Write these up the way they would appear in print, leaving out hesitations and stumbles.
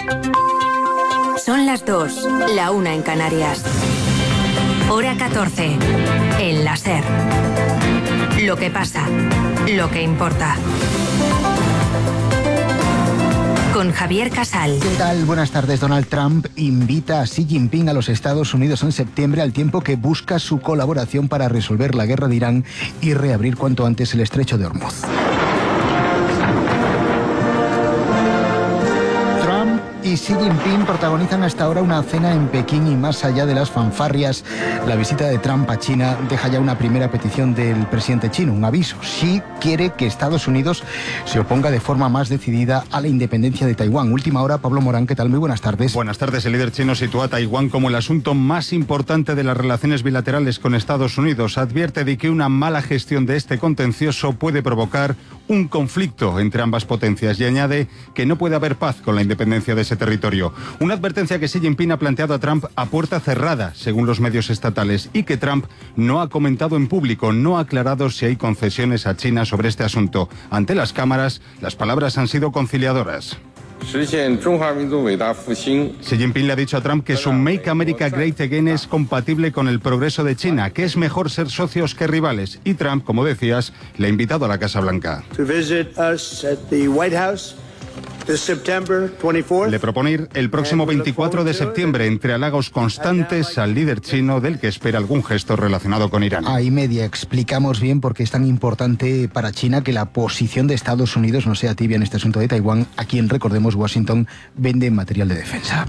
Son las 2, la 1 en Canarias. Hora 14, en la SER. Lo que pasa, lo que importa. Con Javier Casal. ¿Qué tal? Buenas tardes. Donald Trump invita a Xi Jinping a los Estados Unidos en septiembre, al tiempo que busca su colaboración para resolver la guerra de Irán y reabrir cuanto antes el estrecho de Hormuz. Y Xi Jinping protagonizan hasta ahora una cena en Pekín y más allá de las fanfarrias, la visita de Trump a China deja ya una primera petición del presidente chino, un aviso. Xi quiere que Estados Unidos se oponga de forma más decidida a la independencia de Taiwán. Última hora, Pablo Morán, ¿qué tal? Muy buenas tardes. Buenas tardes. El líder chino sitúa a Taiwán como el asunto más importante de las relaciones bilaterales con Estados Unidos. Advierte de que una mala gestión de este contencioso puede provocar un conflicto entre ambas potencias y añade que no puede haber paz con la independencia de ese territorio. Una advertencia que Xi Jinping ha planteado a Trump a puerta cerrada, según los medios estatales, y que Trump no ha comentado en público, no ha aclarado si hay concesiones a China sobre este asunto. Ante las cámaras, las palabras han sido conciliadoras. Xi Jinping le ha dicho a Trump que su Make America Great Again es compatible con el progreso de China, que es mejor ser socios que rivales. Y Trump, como decías, le ha invitado a la Casa Blanca. Le propone ir el próximo 24 de septiembre, entre halagos constantes al líder chino, del que espera algún gesto relacionado con Irán. Ahí media explicamos bien por qué es tan importante para China que la posición de Estados Unidos no sea tibia en este asunto de Taiwán, a quien, recordemos, Washington vende material de defensa.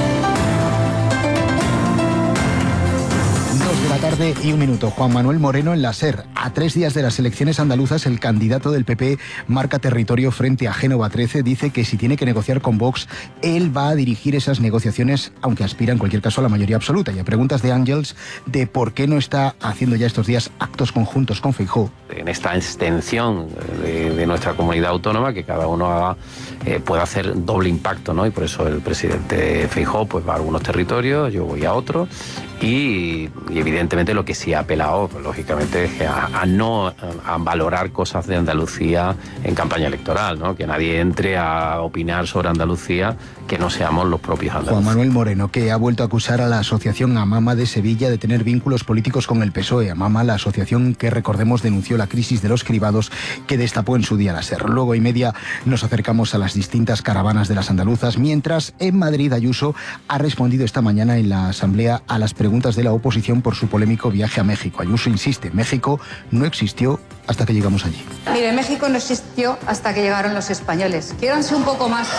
Tarde y 1 minuto. Juan Manuel Moreno en la SER. A 3 días de las elecciones andaluzas, el candidato del PP marca territorio frente a Génova 13. Dice que si tiene que negociar con Vox, él va a dirigir esas negociaciones, aunque aspira en cualquier caso a la mayoría absoluta. Y a preguntas de Ángels de por qué no está haciendo ya estos días actos conjuntos con Feijóo. En esta extensión de nuestra comunidad autónoma, que cada uno pueda hacer doble impacto, ¿no? Y por eso el presidente Feijóo pues va a algunos territorios, yo voy a otros. Y evidentemente lo que sí ha apelado, pues, lógicamente, es a valorar cosas de Andalucía en campaña electoral, ¿no? Que nadie entre a opinar sobre Andalucía que no seamos los propios andaluces. Juan Manuel Moreno, que ha vuelto a acusar a la asociación Amama de Sevilla de tener vínculos políticos con el PSOE. Amama, la asociación que, recordemos, denunció la crisis de los cribados que destapó en su día la SER. Luego y media nos acercamos a las distintas caravanas de las andaluzas, mientras en Madrid Ayuso ha respondido esta mañana en la Asamblea a las preguntas de la oposición por su polémico viaje a México. Ayuso insiste, México no existió hasta que llegamos allí. Mire, México no existió hasta que llegaron los españoles. Quiéranse un poco más.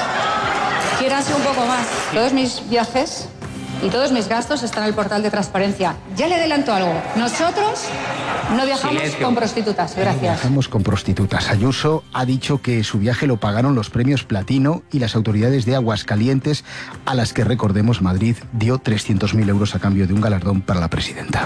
Todos mis viajes y todos mis gastos están en el portal de transparencia. Ya le adelanto algo. Nosotros no viajamos con prostitutas. Gracias. Viajamos con prostitutas. Ayuso ha dicho que su viaje lo pagaron los premios Platino y las autoridades de Aguascalientes, a las que, recordemos, Madrid dio 300.000 euros a cambio de un galardón para la presidenta.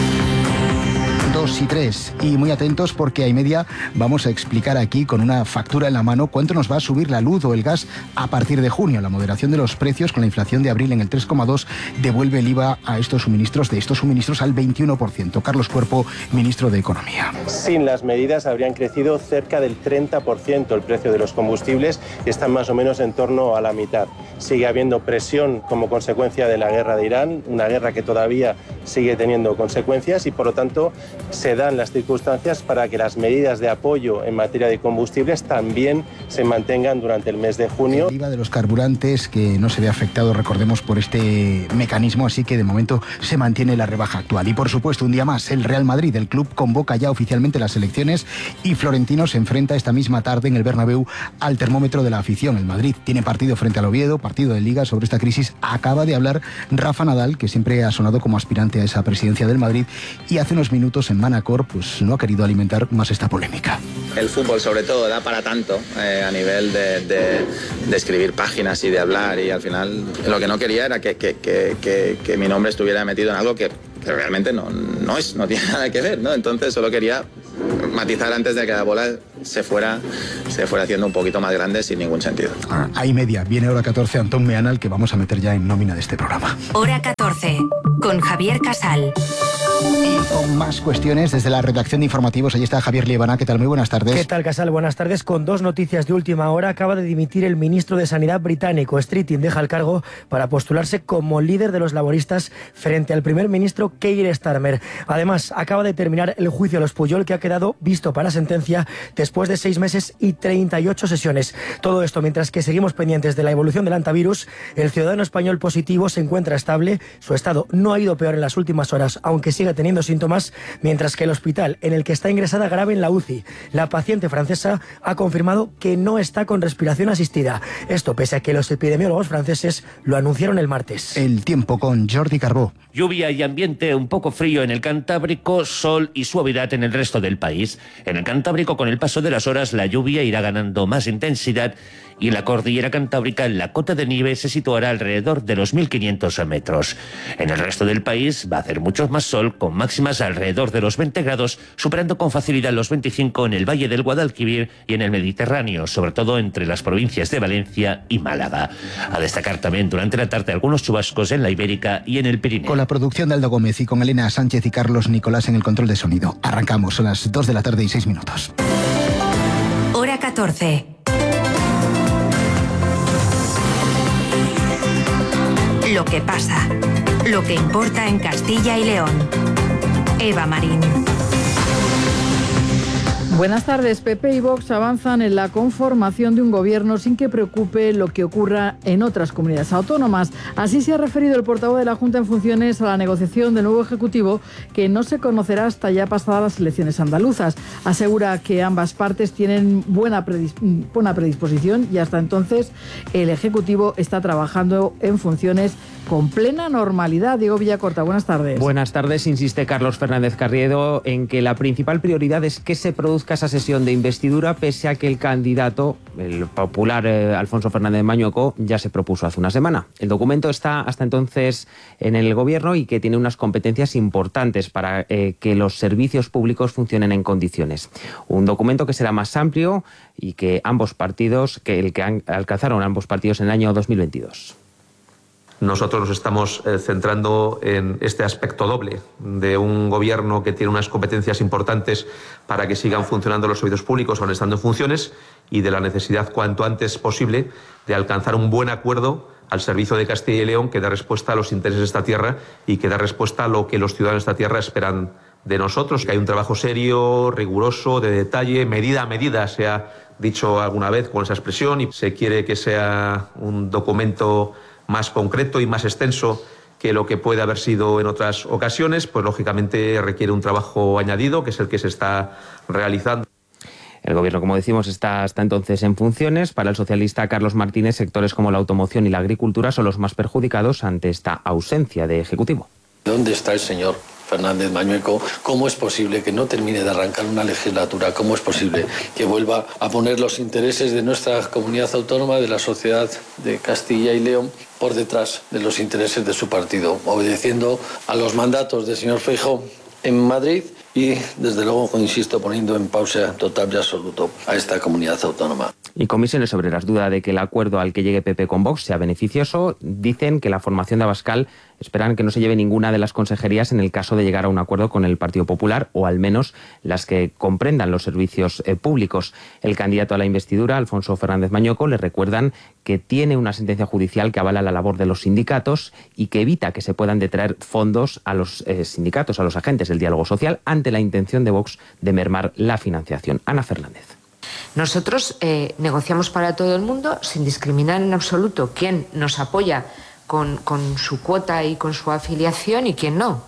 2 y 3. Y muy atentos, porque a y media vamos a explicar aquí con una factura en la mano cuánto nos va a subir la luz o el gas a partir de junio. La moderación de los precios con la inflación de abril en el 3,2 devuelve el IVA a estos suministros al 21%. Carlos Cuerpo, ministro de Economía. Sin las medidas habrían crecido cerca del 30% el precio de los combustibles y están más o menos en torno a la mitad. Sigue habiendo presión como consecuencia de la guerra de Irán, una guerra que todavía sigue teniendo consecuencias y, por lo tanto, se dan las circunstancias para que las medidas de apoyo en materia de combustibles también se mantengan durante el mes de junio. El IVA de los carburantes, que no se ve afectado, recordemos, por este mecanismo, así que de momento se mantiene la rebaja actual. Y por supuesto, un día más, el Real Madrid, el club, convoca ya oficialmente las elecciones y Florentino se enfrenta esta misma tarde en el Bernabéu al termómetro de la afición. El Madrid tiene partido frente al Oviedo, partido de Liga. Sobre esta crisis acaba de hablar Rafa Nadal, que siempre ha sonado como aspirante a esa presidencia del Madrid, y hace unos minutos en Manacor pues no ha querido alimentar más esta polémica. El fútbol, sobre todo, da para tanto a nivel de escribir páginas y de hablar, y al final lo que no quería era que mi nombre estuviera metido en algo que realmente no tiene nada que ver, ¿no? Entonces solo quería matizar antes de que la bola se fuera haciendo un poquito más grande sin ningún sentido. Ahí media, viene hora 14, Antón Meanal, que vamos a meter ya en nómina de este programa. Hora 14, con Javier Casal. Y con más cuestiones desde la redacción de informativos, ahí está Javier Liebana. ¿Qué tal? Muy buenas tardes. ¿Qué tal, Casal? Buenas tardes. Con dos noticias de última hora, acaba de dimitir el ministro de Sanidad británico. Streeting deja el cargo para postularse como líder de los laboristas frente al primer ministro Keir Starmer. Además, acaba de terminar el juicio a los Pujol, que ha quedado visto para sentencia después de 6 meses y 38 sesiones. Todo esto mientras que seguimos pendientes de la evolución del antivirus. El ciudadano español positivo se encuentra estable. Su estado no ha ido peor en las últimas horas, aunque sigue teniendo síntomas, mientras que el hospital en el que está ingresada grave en la UCI, la paciente francesa, ha confirmado que no está con respiración asistida. Esto pese a que los epidemiólogos franceses lo anunciaron el martes. El tiempo con Jordi Carbó. Lluvia y ambiente un poco frío en el Cantábrico, sol y suavidad en el resto del país. En el Cantábrico, con el paso de las horas, la lluvia irá ganando más intensidad y en la cordillera cantábrica la cota de nieve se situará alrededor de los 1.500 metros. En el resto del país va a hacer mucho más sol, con máximas alrededor de los 20 grados, superando con facilidad los 25 en el Valle del Guadalquivir y en el Mediterráneo, sobre todo entre las provincias de Valencia y Málaga. A destacar también durante la tarde algunos chubascos en la Ibérica y en el Pirineo. Con la producción de Aldo Gómez y con Elena Sánchez y Carlos Nicolás en el control de sonido. Arrancamos a las 2 de la tarde y 6 minutos. Hora 14. Lo que pasa, lo que importa en Castilla y León. Eva Marín. Buenas tardes. PP y Vox avanzan en la conformación de un gobierno sin que preocupe lo que ocurra en otras comunidades autónomas. Así se ha referido el portavoz de la Junta en funciones a la negociación del nuevo Ejecutivo, que no se conocerá hasta ya pasadas las elecciones andaluzas. Asegura que ambas partes tienen buena predisposición y hasta entonces el Ejecutivo está trabajando en funciones con plena normalidad. Diego Villacorta, buenas tardes. Buenas tardes. Insiste Carlos Fernández Carriedo en que la principal prioridad es que se produzca esa sesión de investidura, pese a que el candidato, el popular Alfonso Fernández Mañueco, ya se propuso hace una semana. El documento está hasta entonces en el gobierno y que tiene unas competencias importantes para que los servicios públicos funcionen en condiciones. Un documento que será más amplio y que el que alcanzaron ambos partidos en el año 2022. Nosotros nos estamos centrando en este aspecto doble de un gobierno que tiene unas competencias importantes para que sigan funcionando los servicios públicos aún estando en funciones, y de la necesidad cuanto antes posible de alcanzar un buen acuerdo al servicio de Castilla y León que dé respuesta a los intereses de esta tierra y que dé respuesta a lo que los ciudadanos de esta tierra esperan de nosotros. Que hay un trabajo serio, riguroso, de detalle, medida a medida, se ha dicho alguna vez con esa expresión, y se quiere que sea un documento más concreto y más extenso que lo que puede haber sido en otras ocasiones, pues lógicamente requiere un trabajo añadido, que es el que se está realizando. El gobierno, como decimos, está hasta entonces en funciones. Para el socialista Carlos Martínez, sectores como la automoción y la agricultura son los más perjudicados ante esta ausencia de ejecutivo. ¿Dónde está el señor Fernández Mañueco? ¿Cómo es posible que no termine de arrancar una legislatura? ¿Cómo es posible que vuelva a poner los intereses de nuestra comunidad autónoma, de la sociedad de Castilla y León, por detrás de los intereses de su partido, obedeciendo a los mandatos del señor Feijóo en Madrid y, desde luego, insisto, poniendo en pausa total y absoluto a esta comunidad autónoma? Y Comisiones Obreras duda de que el acuerdo al que llegue PP con Vox sea beneficioso. Dicen que la formación de Abascal esperan que no se lleve ninguna de las consejerías en el caso de llegar a un acuerdo con el Partido Popular, o al menos las que comprendan los servicios públicos. El candidato a la investidura, Alfonso Fernández Mañueco, le recuerdan que tiene una sentencia judicial que avala la labor de los sindicatos y que evita que se puedan detraer fondos a los sindicatos, a los agentes del diálogo social, ante la intención de Vox de mermar la financiación. Ana Fernández. Nosotros negociamos para todo el mundo sin discriminar en absoluto quién nos apoya con su cuota y con su afiliación y quién no.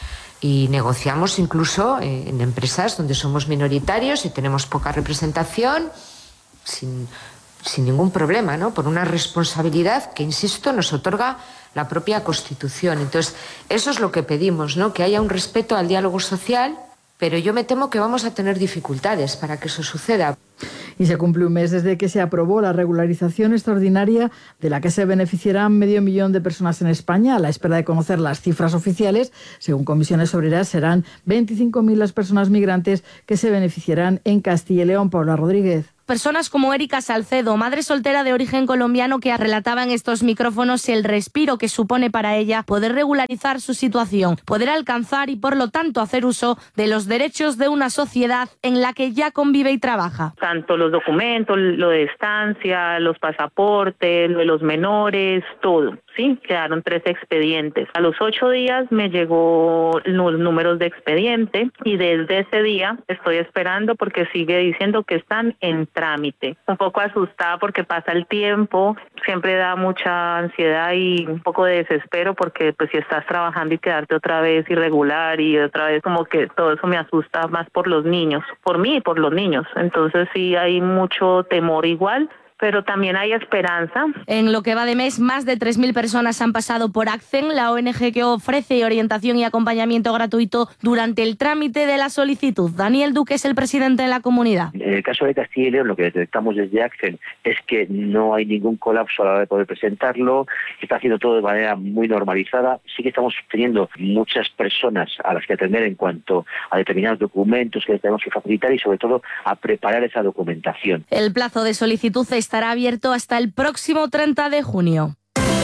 Y negociamos incluso en empresas donde somos minoritarios y tenemos poca representación sin ningún problema, ¿no? Por una responsabilidad que, insisto, nos otorga la propia Constitución. Entonces, eso es lo que pedimos, ¿no? Que haya un respeto al diálogo social, pero yo me temo que vamos a tener dificultades para que eso suceda. Y se cumple un mes desde que se aprobó la regularización extraordinaria de la que se beneficiarán 500.000 de personas en España. A la espera de conocer las cifras oficiales, según Comisiones Obreras, serán 25.000 las personas migrantes que se beneficiarán en Castilla y León. Paula Rodríguez. Personas como Erika Salcedo, madre soltera de origen colombiano, que relataba en estos micrófonos el respiro que supone para ella poder regularizar su situación, poder alcanzar y por lo tanto hacer uso de los derechos de una sociedad en la que ya convive y trabaja. Tanto los documentos, lo de estancia, los pasaportes, lo de los menores, todo. Sí, quedaron 3 expedientes. A los 8 días me llegó los números de expediente y desde ese día estoy esperando porque sigue diciendo que están en trámite. Un poco asustada porque pasa el tiempo, siempre da mucha ansiedad y un poco de desespero porque pues si estás trabajando y quedarte otra vez irregular y otra vez como que todo eso me asusta más por los niños, por mí y por los niños. Entonces sí hay mucho temor igual, pero también hay esperanza. En lo que va de mes, más de 3.000 personas han pasado por ACCEN, la ONG que ofrece orientación y acompañamiento gratuito durante el trámite de la solicitud. Daniel Duque es el presidente de la comunidad. En el caso de Castilla y León, lo que detectamos desde ACCEN es que no hay ningún colapso a la hora de poder presentarlo, se está haciendo todo de manera muy normalizada. Sí que estamos teniendo muchas personas a las que atender en cuanto a determinados documentos que tenemos que facilitar y sobre todo a preparar esa documentación. El plazo de solicitud estará abierto hasta el próximo 30 de junio.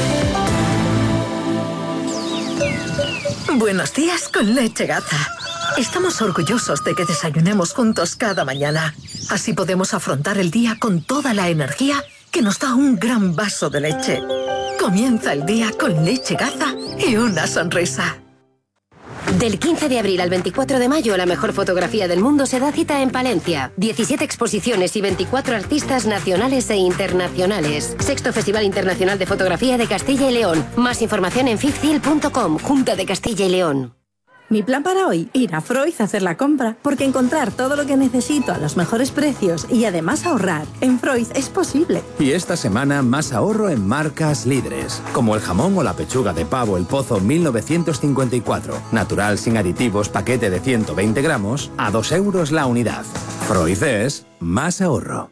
Buenos días con Leche Gaza. Estamos orgullosos de que desayunemos juntos cada mañana. Así podemos afrontar el día con toda la energía que nos da un gran vaso de leche. Comienza el día con Leche Gaza y una sonrisa. Del 15 de abril al 24 de mayo, la mejor fotografía del mundo se da cita en Palencia. 17 exposiciones y 24 artistas nacionales e internacionales. Sexto Festival Internacional de Fotografía de Castilla y León. Más información en fifthil.com, Junta de Castilla y León. Mi plan para hoy, ir a Freud a hacer la compra, porque encontrar todo lo que necesito a los mejores precios y además ahorrar en Freud es posible. Y esta semana más ahorro en marcas líderes, como el jamón o la pechuga de pavo El Pozo 1954, natural sin aditivos, paquete de 120 gramos, a 2 euros la unidad. Freud es más ahorro.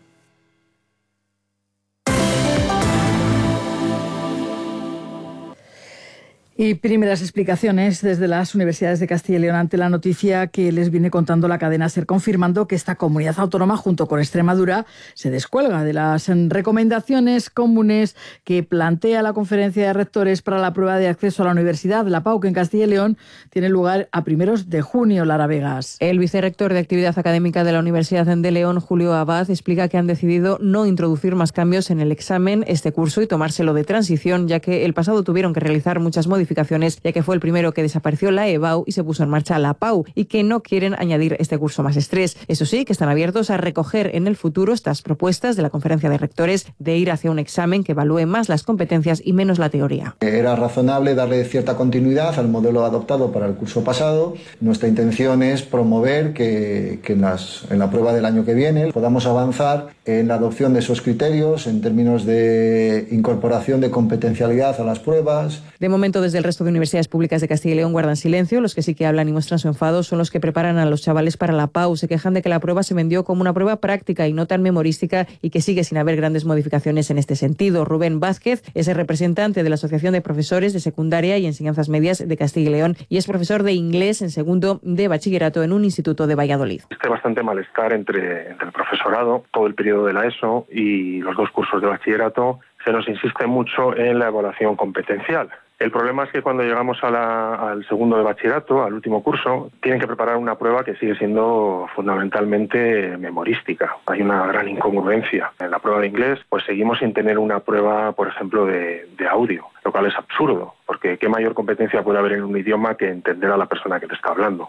Y primeras explicaciones desde las universidades de Castilla y León ante la noticia que les viene contando la cadena SER, confirmando que esta comunidad autónoma, junto con Extremadura, se descuelga de las recomendaciones comunes que plantea la Conferencia de Rectores para la prueba de acceso a la universidad. La PAU, que en Castilla y León tiene lugar a 1 de junio. Lara Vegas. El vicerrector de Actividad Académica de la Universidad de León, Julio Abad, explica que han decidido no introducir más cambios en el examen este curso y tomárselo de transición, ya que el pasado tuvieron que realizar muchas modificaciones, ya que fue el primero que desapareció la EBAU y se puso en marcha la PAU, y que no quieren añadir este curso más estrés. Eso sí, que están abiertos a recoger en el futuro estas propuestas de la Conferencia de Rectores de ir hacia un examen que evalúe más las competencias y menos la teoría. Era razonable darle cierta continuidad al modelo adoptado para el curso pasado. Nuestra intención es promover que en la prueba del año que viene podamos avanzar en la adopción de esos criterios en términos de incorporación de competencialidad a las pruebas. De momento, desde el resto de universidades públicas de Castilla y León guardan silencio. Los que sí que hablan y muestran su enfado son los que preparan a los chavales para la PAU. Se quejan de que la prueba se vendió como una prueba práctica y no tan memorística, y que sigue sin haber grandes modificaciones en este sentido. Rubén Vázquez es el representante de la Asociación de Profesores de Secundaria y Enseñanzas Medias de Castilla y León y es profesor de inglés en segundo de bachillerato en un instituto de Valladolid. Existe bastante malestar entre el profesorado, todo el periodo de la ESO y los 2 cursos de bachillerato. Se nos insiste mucho en la evaluación competencial. El problema es que cuando llegamos al segundo de bachillerato, al último curso, tienen que preparar una prueba que sigue siendo fundamentalmente memorística. Hay una gran incongruencia. En la prueba de inglés, pues seguimos sin tener una prueba, por ejemplo, de audio, lo cual es absurdo, porque ¿qué mayor competencia puede haber en un idioma que entender a la persona que te está hablando?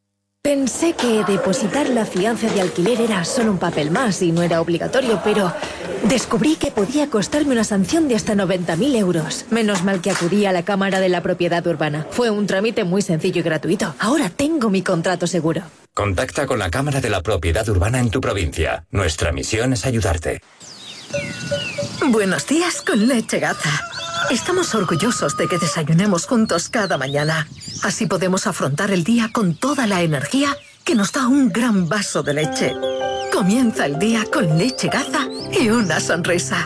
Pensé que depositar la fianza de alquiler era solo un papel más y no era obligatorio, pero descubrí que podía costarme una sanción de hasta 90.000 euros. Menos mal que acudí a la Cámara de la Propiedad Urbana. Fue un trámite muy sencillo y gratuito. Ahora tengo mi contrato seguro. Contacta con la Cámara de la Propiedad Urbana en tu provincia. Nuestra misión es ayudarte. Buenos días con Leche Gaza. Estamos orgullosos de que desayunemos juntos cada mañana. Así podemos afrontar el día con toda la energía que nos da un gran vaso de leche. Comienza el día con leche Gaza y una sonrisa.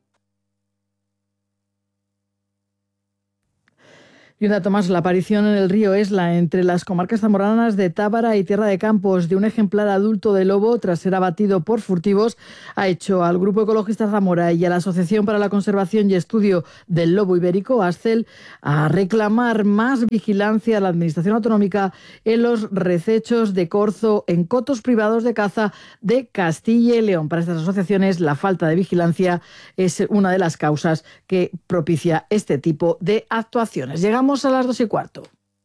Y un dato más, la aparición en el río Esla, entre las comarcas zamoranas de Tábara y Tierra de Campos, de un ejemplar adulto de lobo tras ser abatido por furtivos, ha hecho al Grupo Ecologista Zamora y a la Asociación para la Conservación y Estudio del Lobo Ibérico, ASCEL, a reclamar más vigilancia a la Administración Autonómica en los recechos de corzo en cotos privados de caza de Castilla y León. Para estas asociaciones, la falta de vigilancia es una de las causas que propicia este tipo de actuaciones. Llegamos a las 2:15.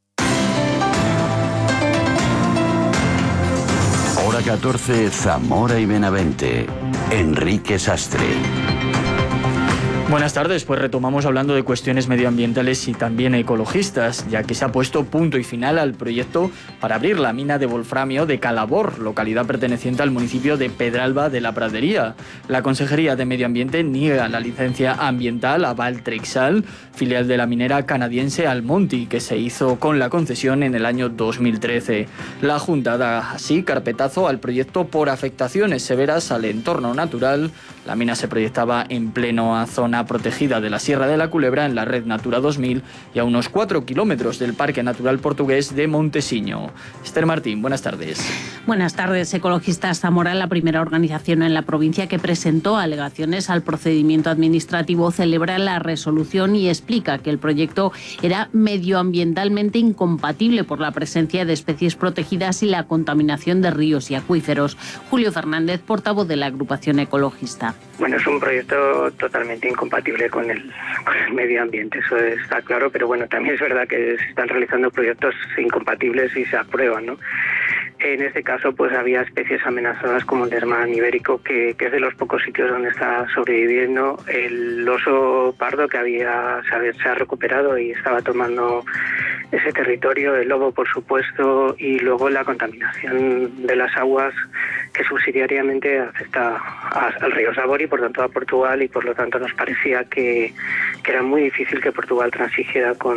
Hora 14, Zamora y Benavente. Enrique Sastre. Buenas tardes, pues retomamos hablando de cuestiones medioambientales y también ecologistas, ya que se ha puesto punto y final al proyecto para abrir la mina de wolframio de Calabor, localidad perteneciente al municipio de Pedralba de la Pradería. La Consejería de Medio Ambiente niega la licencia ambiental a Valtrexal, filial de la minera canadiense Almonty, que se hizo con la concesión en el año 2013. La Junta da así carpetazo al proyecto por afectaciones severas al entorno natural. La mina se proyectaba en pleno zona protegida de la Sierra de la Culebra en la Red Natura 2000 y a unos 4 kilómetros del Parque Natural Portugués de Montesiño. Esther Martín, buenas tardes. Buenas tardes. Ecologistas Zamora, la primera organización en la provincia que presentó alegaciones al procedimiento administrativo, celebra la resolución y explica que el proyecto era medioambientalmente incompatible por la presencia de especies protegidas y la contaminación de ríos y acuíferos. Julio Fernández, portavoz de la agrupación ecologista. Bueno, es un proyecto totalmente incompatible con el medio ambiente, eso está claro, pero bueno, también es verdad que se están realizando proyectos incompatibles y se aprueban, ¿no? En este caso, pues había especies amenazadas como el desmán ibérico, que es de los pocos sitios donde está sobreviviendo. El oso pardo que se ha recuperado y estaba tomando ese territorio, el lobo, por supuesto, y luego la contaminación de las aguas que subsidiariamente afecta al río Sabor y por tanto a Portugal, y por lo tanto nos parecía que era muy difícil que Portugal transigiera con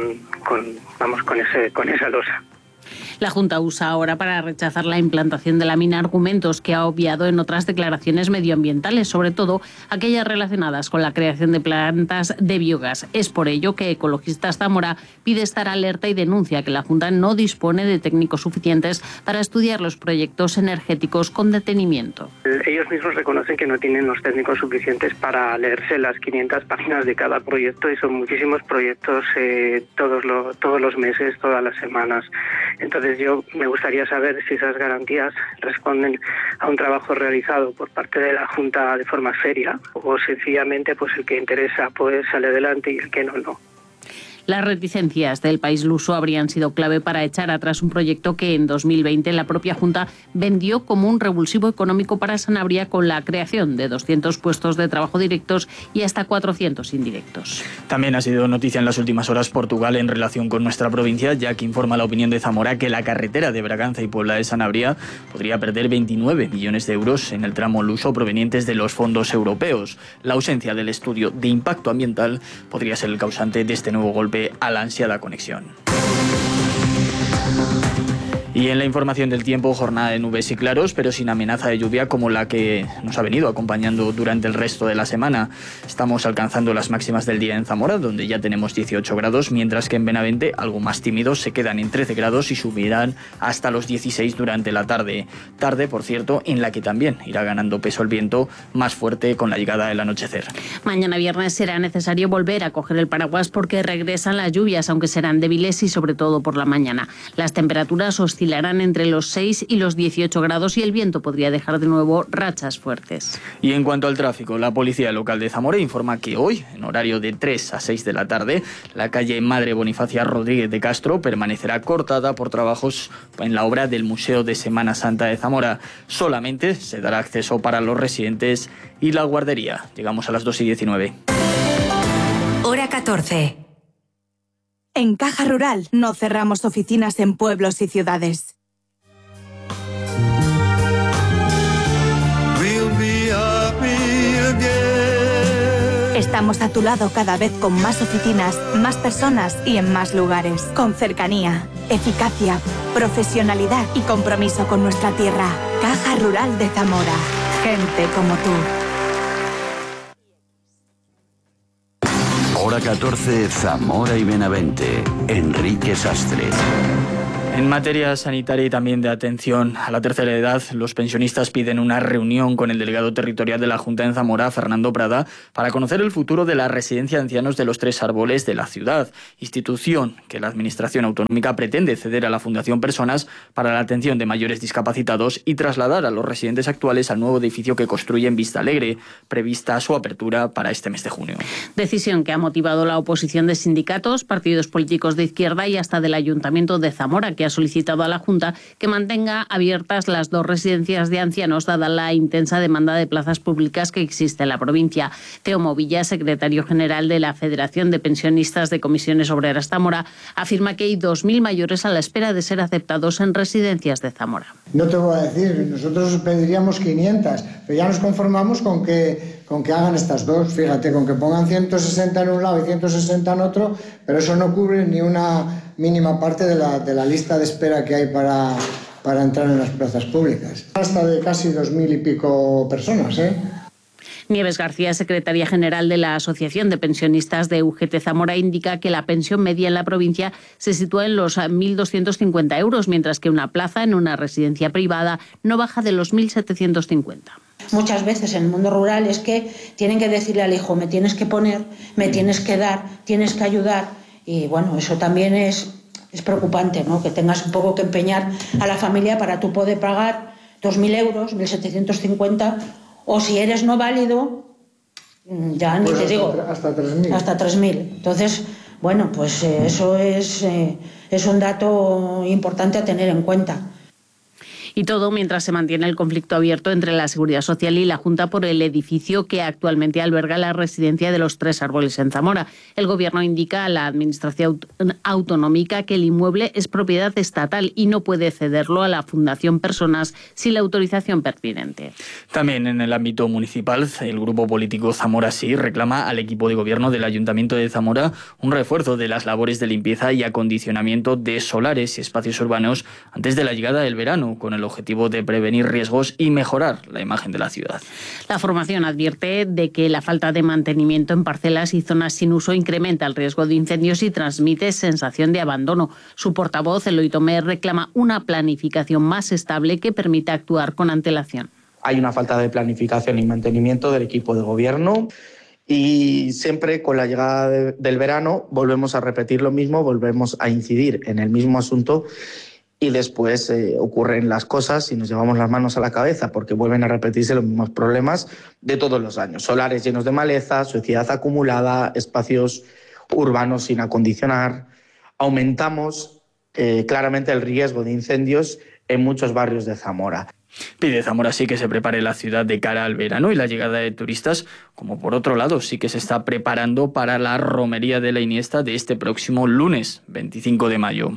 esa losa. La Junta usa ahora para rechazar la implantación de la mina argumentos que ha obviado en otras declaraciones medioambientales, sobre todo aquellas relacionadas con la creación de plantas de biogás. Es por ello que Ecologistas Zamora pide estar alerta y denuncia que la Junta no dispone de técnicos suficientes para estudiar los proyectos energéticos con detenimiento. Ellos mismos reconocen que no tienen los técnicos suficientes para leerse las 500 páginas de cada proyecto, y son muchísimos proyectos todos los meses, todas las semanas. Entonces yo me gustaría saber si esas garantías responden a un trabajo realizado por parte de la Junta de forma seria, o sencillamente pues el que interesa pues sale adelante y el que no. Las reticencias del país luso habrían sido clave para echar atrás un proyecto que en 2020 la propia Junta vendió como un revulsivo económico para Sanabria, con la creación de 200 puestos de trabajo directos y hasta 400 indirectos. También ha sido noticia en las últimas horas Portugal en relación con nuestra provincia, ya que informa La Opinión de Zamora que la carretera de Braganza y Puebla de Sanabria podría perder 29 millones de euros en el tramo luso provenientes de los fondos europeos. La ausencia del estudio de impacto ambiental podría ser el causante de este nuevo golpe a la ansiada conexión. Y en la información del tiempo, jornada de nubes y claros, pero sin amenaza de lluvia como la que nos ha venido acompañando durante el resto de la semana. Estamos alcanzando las máximas del día en Zamora, donde ya tenemos 18 grados, mientras que en Benavente, algo más tímidos, se quedan en 13 grados y subirán hasta los 16 durante la tarde. Tarde, por cierto, en la que también irá ganando peso el viento más fuerte con la llegada del anochecer. Mañana viernes será necesario volver a coger el paraguas porque regresan las lluvias, aunque serán débiles y sobre todo por la mañana. Las temperaturas oscilarán entre los 6 y los 18 grados y el viento podría dejar de nuevo rachas fuertes. Y en cuanto al tráfico, la Policía Local de Zamora informa que hoy, en horario de 3 a 6 de la tarde, la calle Madre Bonifacia Rodríguez de Castro permanecerá cortada por trabajos en la obra del Museo de Semana Santa de Zamora. Solamente se dará acceso para los residentes y la guardería. Llegamos a las 2:19. Hora 14. En Caja Rural no cerramos oficinas en pueblos y ciudades. Estamos a tu lado cada vez con más oficinas, más personas y en más lugares. Con cercanía, eficacia, profesionalidad y compromiso con nuestra tierra. Caja Rural de Zamora. Gente como tú. Hora 14, Zamora y Benavente. Enrique Sastre. En materia sanitaria y también de atención a la tercera edad, los pensionistas piden una reunión con el delegado territorial de la Junta en Zamora, Fernando Prada, para conocer el futuro de la residencia de ancianos de los Tres Árboles de la ciudad, institución que la Administración Autonómica pretende ceder a la Fundación Personas para la atención de mayores discapacitados y trasladar a los residentes actuales al nuevo edificio que construye en Vista Alegre, prevista su apertura para este mes de junio. Decisión que ha motivado la oposición de sindicatos, partidos políticos de izquierda y hasta del Ayuntamiento de Zamora, que ha solicitado a la Junta que mantenga abiertas las dos residencias de ancianos, dada la intensa demanda de plazas públicas que existe en la provincia. Teo Movilla, secretario general de la Federación de Pensionistas de Comisiones Obreras Zamora, afirma que hay 2.000 mayores a la espera de ser aceptados en residencias de Zamora. No te voy a decir, nosotros pediríamos 500, pero ya nos conformamos con que hagan estas dos. Fíjate, con que pongan 160 en un lado y 160 en otro, pero eso no cubre ni una mínima parte de la lista de espera que hay para entrar en las plazas públicas. Hasta de casi 2.000 y pico personas, ¿eh? Nieves García, secretaria general de la Asociación de Pensionistas de UGT Zamora, indica que la pensión media en la provincia se sitúa en los 1.250 euros, mientras que una plaza en una residencia privada no baja de los 1.750. Muchas veces en el mundo rural es que tienen que decirle al hijo, me tienes que poner, me tienes que dar, tienes que ayudar, y bueno, eso también es preocupante, ¿no? Que tengas un poco que empeñar a la familia para tú poder pagar 2.000 euros, 1.750, o si eres no válido, ya ni te digo, hasta 3.000. Hasta 3.000. Entonces, bueno, pues eso es un dato importante a tener en cuenta. Y todo mientras se mantiene el conflicto abierto entre la Seguridad Social y la Junta por el edificio que actualmente alberga la residencia de los Tres Árboles en Zamora. El Gobierno indica a la Administración Autonómica que el inmueble es propiedad estatal y no puede cederlo a la Fundación Personas sin la autorización pertinente. También en el ámbito municipal, el grupo político Zamora Sí reclama al equipo de gobierno del Ayuntamiento de Zamora un refuerzo de las labores de limpieza y acondicionamiento de solares y espacios urbanos antes de la llegada del verano, con el objetivo de prevenir riesgos y mejorar la imagen de la ciudad. La formación advierte de que la falta de mantenimiento en parcelas y zonas sin uso incrementa el riesgo de incendios y transmite sensación de abandono. Su portavoz, Eloy Tomé, reclama una planificación más estable que permita actuar con antelación. Hay una falta de planificación y mantenimiento del equipo de gobierno. Y siempre con la llegada del verano volvemos a repetir lo mismo, volvemos a incidir en el mismo asunto. Y después ocurren las cosas y nos llevamos las manos a la cabeza porque vuelven a repetirse los mismos problemas de todos los años. Solares llenos de maleza, suciedad acumulada, espacios urbanos sin acondicionar. Aumentamos claramente el riesgo de incendios en muchos barrios de Zamora. Pide Zamora Sí que se prepare la ciudad de cara al verano y la llegada de turistas, como por otro lado sí que se está preparando para la romería de la Iniesta de este próximo lunes, 25 de mayo.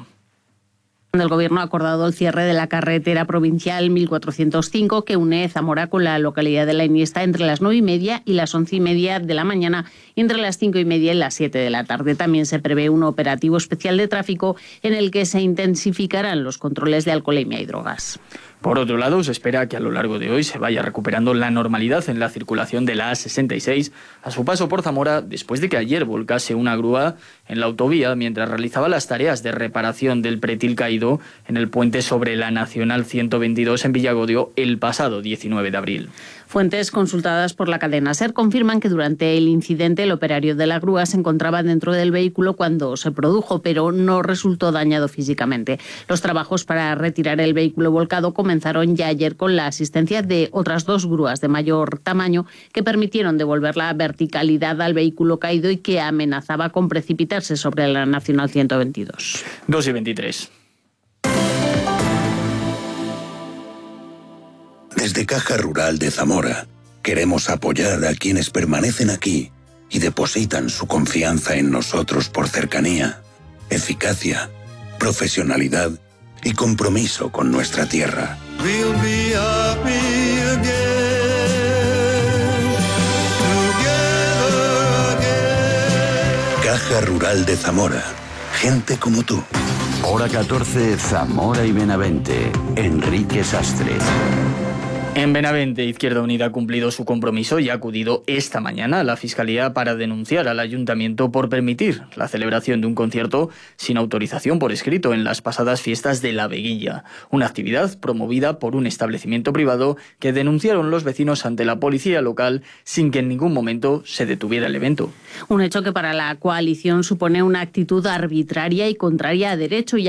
El Gobierno ha acordado el cierre de la carretera provincial 1405 que une Zamora con la localidad de La Iniesta entre las 9:30 y las 11:30 de la mañana y entre las 5:30 y las 7 de la tarde. También se prevé un operativo especial de tráfico en el que se intensificarán los controles de alcoholemia y drogas. Por otro lado, se espera que a lo largo de hoy se vaya recuperando la normalidad en la circulación de la A66 a su paso por Zamora, después de que ayer volcase una grúa en la autovía mientras realizaba las tareas de reparación del pretil caído en el puente sobre la Nacional 122 en Villagodio el pasado 19 de abril. Fuentes consultadas por la cadena SER confirman que durante el incidente el operario de la grúa se encontraba dentro del vehículo cuando se produjo, pero no resultó dañado físicamente. Los trabajos para retirar el vehículo volcado comenzaron ya ayer con la asistencia de otras dos grúas de mayor tamaño que permitieron devolver la verticalidad al vehículo caído y que amenazaba con precipitarse sobre la Nacional 122. 2:23. Desde Caja Rural de Zamora, queremos apoyar a quienes permanecen aquí y depositan su confianza en nosotros por cercanía, eficacia, profesionalidad y compromiso con nuestra tierra. We'll be happy again, together Caja Rural de Zamora. Gente como tú. Hora 14, Zamora y Benavente. Enrique Sastre. En Benavente, Izquierda Unida ha cumplido su compromiso y ha acudido esta mañana a la Fiscalía para denunciar al Ayuntamiento por permitir la celebración de un concierto sin autorización por escrito en las pasadas fiestas de La Veguilla, una actividad promovida por un establecimiento privado que denunciaron los vecinos ante la policía local sin que en ningún momento se detuviera el evento. Un hecho que para la coalición supone una actitud arbitraria y contraria a derecho, y